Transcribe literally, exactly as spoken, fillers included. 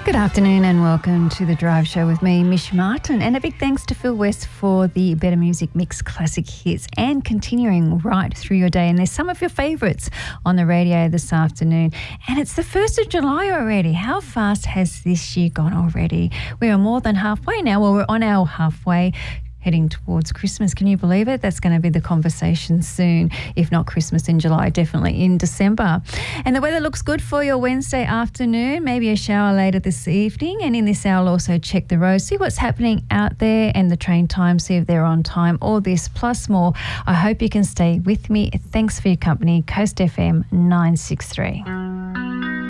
Good afternoon and welcome to The Drive Show with me, Mish Martin, and a big thanks to Phil West for the Better Music Mix classic hits and continuing right through your day. And there's some of your favourites on the radio this afternoon. And it's the first of July already. How fast has this year gone already? We are more than halfway now. Well, we're on our halfway, heading towards Christmas. Can you believe it? That's going to be the conversation soon. If not Christmas in July, definitely in December. And the weather looks good for your Wednesday afternoon, maybe a shower later this evening. And in this hour, I'll also check the roads, see what's happening out there and the train times, see if they're on time. All this plus more. I hope you can stay with me. Thanks for your company. Coast F M nine six three.